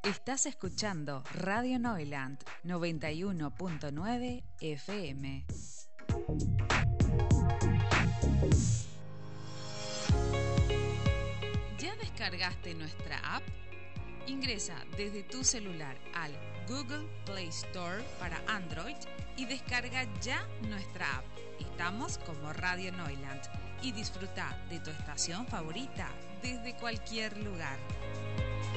Estás escuchando Radio Neuland 91.9 FM. ¿Ya descargaste nuestra app? Ingresa desde tu celular al Google Play Store para Android y descarga ya nuestra app. Estamos como Radio Neuland y disfruta de tu estación favorita desde cualquier lugar.